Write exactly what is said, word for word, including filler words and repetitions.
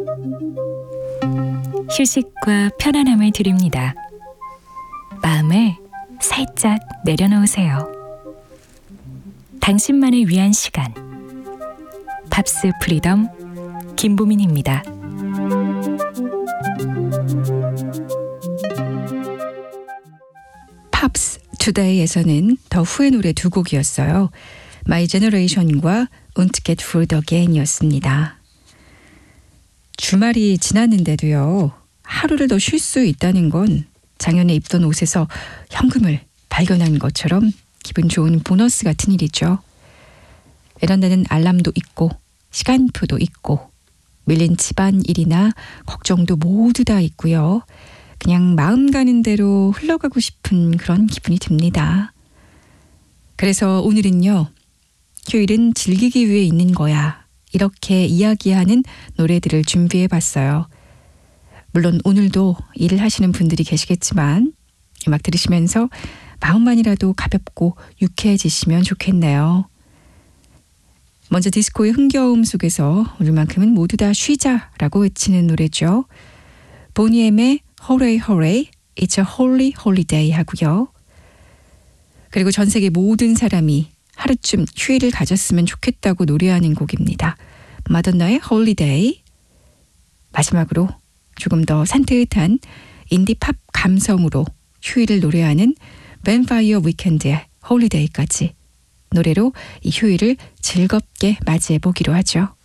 휴식과 편안함을 드립니다. 마음을 살짝 내려놓으세요. 당신만을 위한 시간. 팝스 프리덤 김보민입니다. 팝스 투데이에서는 더 후의 노래 두 곡이었어요. My Generation과 Won't Get Fooled Again이었습니다. 주말이 지났는데도요. 하루를 더 쉴 수 있다는 건 작년에 입던 옷에서 현금을 발견한 것처럼 기분 좋은 보너스 같은 일이죠. 베란다는 알람도 있고 시간표도 있고 밀린 집안일이나 걱정도 모두 다 있고요. 그냥 마음 가는 대로 흘러가고 싶은 그런 기분이 듭니다. 그래서 오늘은요. 휴일은 즐기기 위해 있는 거야. 이렇게 이야기하는 노래들을 준비해봤어요. 물론 오늘도 일을 하시는 분들이 계시겠지만 음악 들으시면서 마음만이라도 가볍고 유쾌해지시면 좋겠네요. 먼저 디스코의 흥겨움 속에서 오늘만큼은 모두 다 쉬자라고 외치는 노래죠. 보니엠의 Hooray Hooray, It's a Holy Holiday 하고요. 그리고 전 세계 모든 사람이 하루쯤 휴일을 가졌으면 좋겠다고 노래하는 곡입니다. 마돈나의 Holiday. 마지막으로 조금 더 산뜻한 인디팝 감성으로 휴일을 노래하는 Vampire Weekend의 Holiday까지 노래로 이 휴일을 즐겁게 맞이해 보기로 하죠.